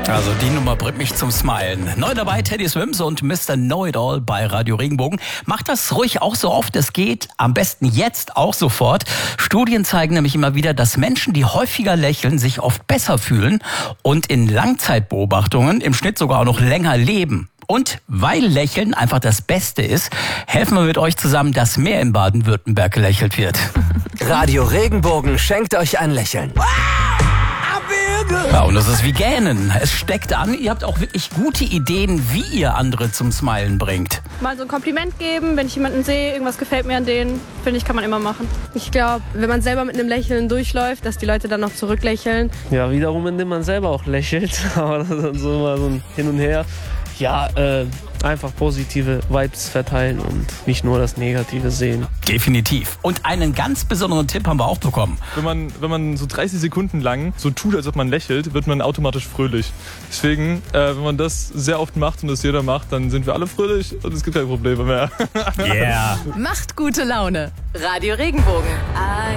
Also die Nummer bringt mich zum Smilen. Neu dabei Teddy Swims und Mr. Know-It-All bei Radio Regenbogen. Macht das ruhig auch so oft es geht. Am besten jetzt auch sofort. Studien zeigen nämlich immer wieder, dass Menschen, die häufiger lächeln, sich oft besser fühlen und in Langzeitbeobachtungen im Schnitt sogar auch noch länger leben. Und weil Lächeln einfach das Beste ist, helfen wir mit euch zusammen, dass mehr in Baden-Württemberg gelächelt wird. Radio Regenbogen schenkt euch ein Lächeln. Ja, und das ist wie Gähnen. Es steckt an, ihr habt auch wirklich gute Ideen, wie ihr andere zum Smilen bringt. Mal so ein Kompliment geben, wenn ich jemanden sehe, irgendwas gefällt mir an denen, finde ich, kann man immer machen. Ich glaube, wenn man selber mit einem Lächeln durchläuft, dass die Leute dann noch zurücklächeln. Ja, wiederum, indem man selber auch lächelt, aber das ist dann so mal so ein Hin und Her. Ja, einfach positive Vibes verteilen und nicht nur das Negative sehen. Definitiv. Und einen ganz besonderen Tipp haben wir auch bekommen. Wenn man so 30 Sekunden lang so tut, als ob man lächelt, wird man automatisch fröhlich. Deswegen, wenn man das sehr oft macht und das jeder macht, dann sind wir alle fröhlich und es gibt keine Probleme mehr. Yeah. Macht gute Laune. Radio Regenbogen.